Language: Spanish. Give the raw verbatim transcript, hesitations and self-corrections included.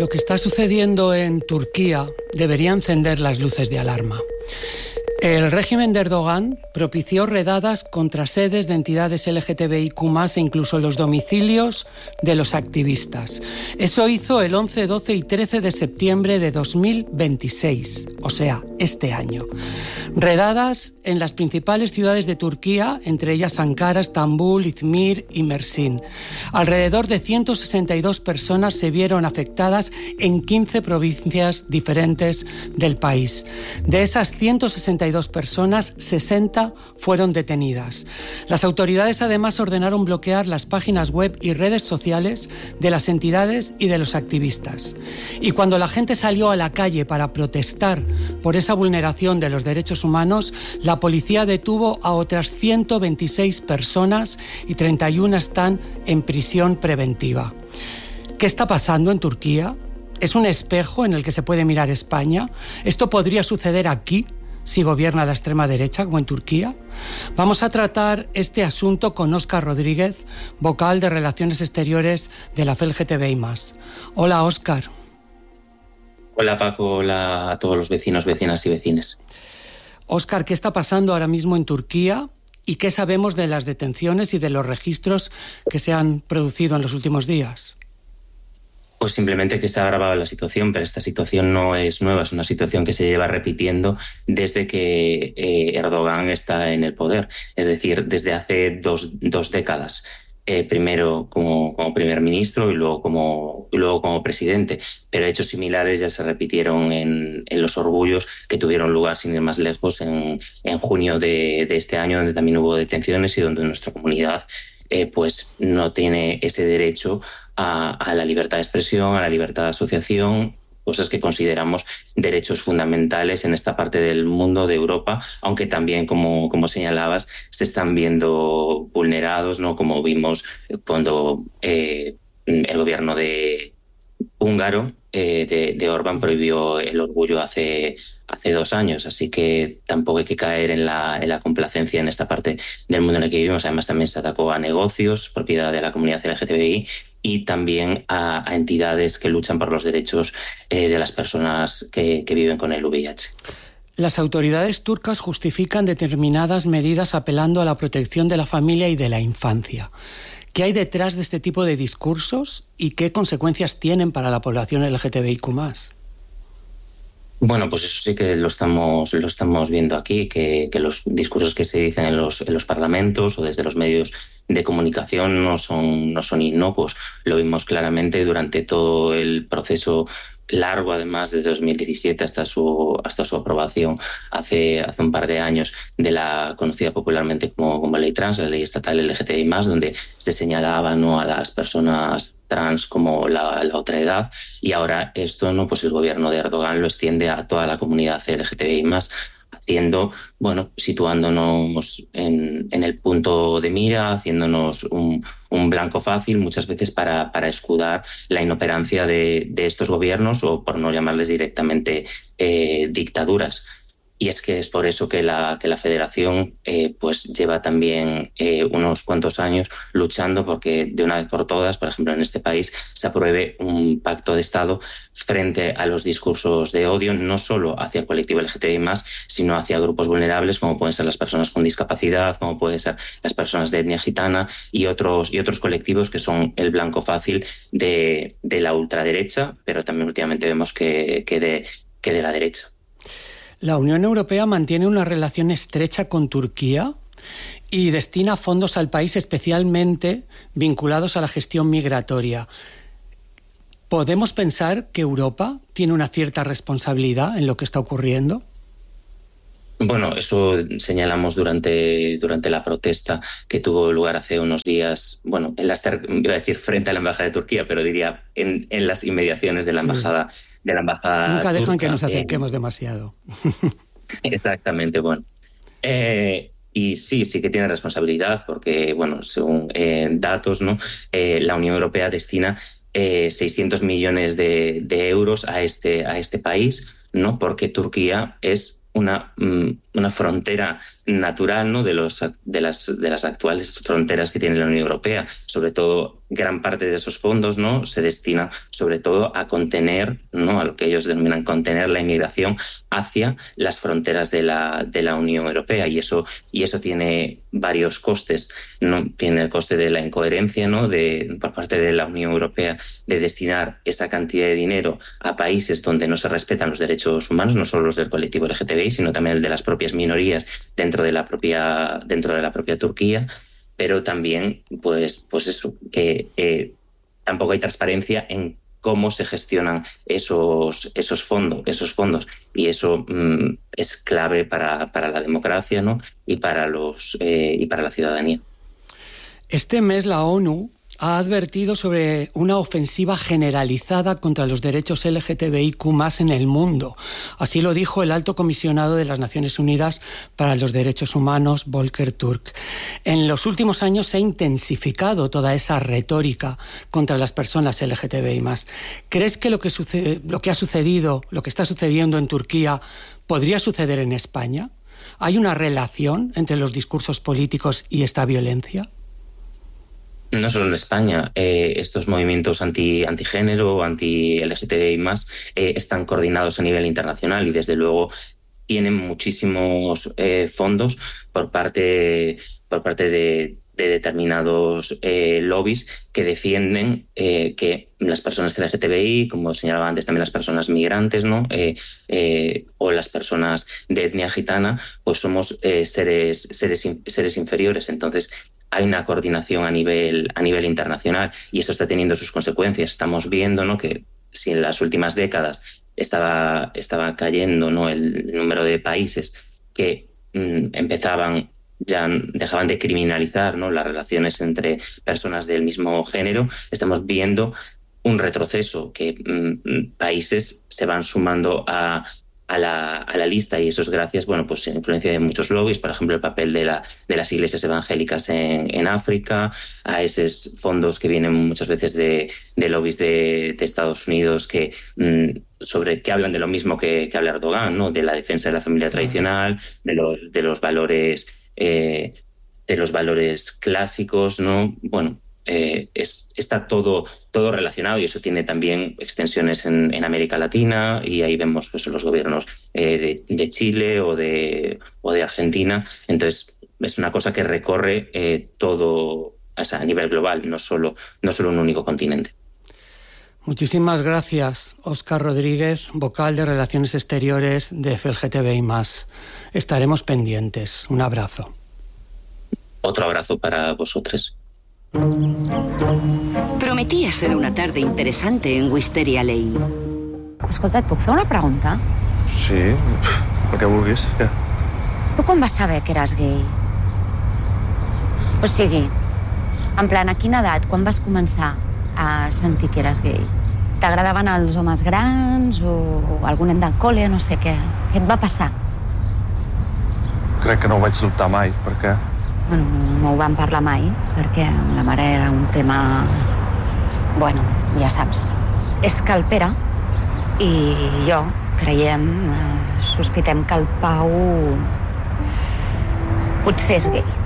Lo que está sucediendo en Turquía debería encender las luces de alarma. El régimen de Erdogan propició redadas contra sedes de entidades L G T B I Q más, e incluso los domicilios de los activistas. Eso hizo el once, doce y trece de septiembre de dos mil veintiséis, o sea, este año. Redadas en las principales ciudades de Turquía, entre ellas Ankara, Estambul, Izmir y Mersin. Alrededor de ciento sesenta y dos personas se vieron afectadas en quince provincias diferentes del país. De esas ciento sesenta y dos personas, sesenta fueron detenidas. Las autoridades además ordenaron bloquear las páginas web y redes sociales de las entidades y de los activistas. Y cuando la gente salió a la calle para protestar por esa vulneración de los derechos humanos, la policía detuvo a otras ciento veintiséis personas y treinta y una están en prisión preventiva. ¿Qué está pasando en Turquía? ¿Es un espejo en el que se puede mirar España? ¿Esto podría suceder aquí si gobierna la extrema derecha, como en Turquía? Vamos a tratar este asunto con Óscar Rodríguez, vocal de Relaciones Exteriores de la F L G T B I más. Hola, Óscar. Hola, Paco. Hola a todos los vecinos, vecinas y vecines. Óscar, ¿qué está pasando ahora mismo en Turquía y qué sabemos de las detenciones y de los registros que se han producido en los últimos días? Pues simplemente que se ha agravado la situación, pero esta situación no es nueva, es una situación que se lleva repitiendo desde que eh, Erdogan está en el poder, es decir, desde hace dos, dos décadas. Eh, primero como, como primer ministro y luego como, y luego como presidente, pero hechos similares ya se repitieron en, en los orgullos que tuvieron lugar, sin ir más lejos, en, en junio de, de este año, donde también hubo detenciones y donde nuestra comunidad eh, pues no tiene ese derecho a, a la libertad de expresión, a la libertad de asociación, cosas que consideramos derechos fundamentales en esta parte del mundo de Europa, aunque también, como, como señalabas, se están viendo vulnerados, ¿no? Como vimos cuando eh, el gobierno de húngaro eh, de, de Orbán prohibió el orgullo hace, hace dos años. Así que tampoco hay que caer en la, en la complacencia en esta parte del mundo en el que vivimos. Además, también se atacó a negocios, propiedad de la comunidad L G T B I, y también a, a entidades que luchan por los derechos eh, de las personas que, que viven con el V I H. Las autoridades turcas justifican determinadas medidas apelando a la protección de la familia y de la infancia. ¿Qué hay detrás de este tipo de discursos y qué consecuencias tienen para la población L G T B I Q más? Bueno, pues eso sí que lo estamos, lo estamos viendo aquí, que, que los discursos que se dicen en los, en los parlamentos o desde los medios de comunicación no son, no son inocuos. Lo vimos claramente durante todo el proceso largo, además, desde dos mil diecisiete hasta su, hasta su aprobación hace, hace un par de años, de la conocida popularmente como, como ley trans, la ley estatal L G T B I más, donde se señalaba, ¿no?, a las personas trans como la, la otredad, y ahora esto, ¿no?, pues el gobierno de Erdogan lo extiende a toda la comunidad L G T B I más, haciendo, bueno, situándonos en, en el punto de mira, haciéndonos un, un blanco fácil muchas veces para, para escudar la inoperancia de, de estos gobiernos, o por no llamarles directamente eh, dictaduras. Y es que es por eso que la, que la Federación eh, pues lleva también eh, unos cuantos años luchando porque de una vez por todas, por ejemplo, en este país, se apruebe un pacto de Estado frente a los discursos de odio, no solo hacia el colectivo L G T B I más, sino hacia grupos vulnerables como pueden ser las personas con discapacidad, como pueden ser las personas de etnia gitana y otros, y otros colectivos que son el blanco fácil de, de la ultraderecha, pero también últimamente vemos que, que, de, que de la derecha. La Unión Europea mantiene una relación estrecha con Turquía y destina fondos al país especialmente vinculados a la gestión migratoria. ¿Podemos pensar que Europa tiene una cierta responsabilidad en lo que está ocurriendo? Bueno, eso señalamos durante, durante la protesta que tuvo lugar hace unos días, bueno, en las, iba a decir frente a la Embajada de Turquía, pero diría en, en las inmediaciones de la Embajada, sí. de la embajada Nunca turca. Dejan que nos acerquemos eh, demasiado. Exactamente, bueno. Eh, y sí, sí que tiene responsabilidad porque, bueno, según eh, datos, ¿no?, eh, la Unión Europea destina eh, seiscientos millones de, de euros a este, a este país, ¿no?, porque Turquía es una, una frontera natural, ¿no?, de, los, de, las, de las actuales fronteras que tiene la Unión Europea. Sobre todo, gran parte de esos fondos, ¿no?, se destina sobre todo a contener, ¿no?, a lo que ellos denominan contener la inmigración hacia las fronteras de la, de la Unión Europea. Y eso, y eso tiene varios costes, ¿no? Tiene el coste de la incoherencia, ¿no?, de, por parte de la Unión Europea, de destinar esa cantidad de dinero a países donde no se respetan los derechos humanos, no solo los del colectivo L G T B I, sino también el de las propias minorías dentro de la propia, dentro de la propia Turquía. Pero también, pues, pues eso, que eh, tampoco hay transparencia en cómo se gestionan esos, esos fondos, esos fondos. Y eso mmm, es clave para, para la democracia, ¿no?, y para los eh, y para la ciudadanía. Este mes la ONU ha advertido sobre una ofensiva generalizada contra los derechos L G T B I Q más en el mundo. Así lo dijo el alto comisionado de las Naciones Unidas para los Derechos Humanos, Volker Turk. En los últimos años se ha intensificado toda esa retórica contra las personas L G T B I más. ¿Crees que lo que, sucede, lo que ha sucedido, lo que está sucediendo en Turquía, podría suceder en España? ¿Hay una relación entre los discursos políticos y esta violencia? No solo en España, eh, estos movimientos anti, antigénero, anti-L G T B I más, eh, están coordinados a nivel internacional y desde luego tienen muchísimos eh, fondos por parte, por parte de, de determinados eh, lobbies que defienden eh, que las personas L G T B I, como señalaba antes también las personas migrantes, ¿no?, eh, eh, o las personas de etnia gitana, pues somos eh, seres, seres, seres inferiores. Entonces, hay una coordinación a nivel, a nivel internacional y esto está teniendo sus consecuencias. Estamos viendo, ¿no?, que si en las últimas décadas estaba, estaba cayendo, ¿no?, el número de países que mmm, empezaban, ya dejaban de criminalizar, ¿no?, las relaciones entre personas del mismo género, estamos viendo un retroceso, que mmm, países se van sumando a A la, a la lista, y eso es gracias, bueno, pues a influencia de muchos lobbies, por ejemplo, el papel de, la, de las iglesias evangélicas en, en África, a esos fondos que vienen muchas veces de, de lobbies de, de Estados Unidos que, mmm, sobre, que hablan de lo mismo que, que habla Erdogan, ¿no?, de la defensa de la familia tradicional, de los, de los valores, eh, de los valores clásicos, ¿no? Bueno, Eh, es, está todo, todo relacionado y eso tiene también extensiones en, en América Latina y ahí vemos pues, los gobiernos eh, de, de Chile o de, o de Argentina. Entonces es una cosa que recorre eh, todo, o sea, a nivel global, no solo, no solo un único continente. Muchísimas gracias, Óscar Rodríguez, vocal de Relaciones Exteriores de F L G T B I más. Estaremos pendientes. Un abrazo. Otro abrazo para vosotros. Prometia ser una tarda interessant en Wisteria Lane. Escolta, et puc fer una pregunta? Sí, el que vulguis. Ja. Tu com vas saber que eres gay? O sigui, en plan, a quina edat, quan vas començar a sentir que eres gay? T'agradaven els homes grans o algun nen del col·le, no sé què? Què et va passar? Crec que no ho vaig dubtar mai, per què? Bueno, no ho vam parlar mai, perquè amb la mare era un tema... Bueno, ja saps. És que el Pere i jo creiem, eh, sospitem que el Pau potser és gay.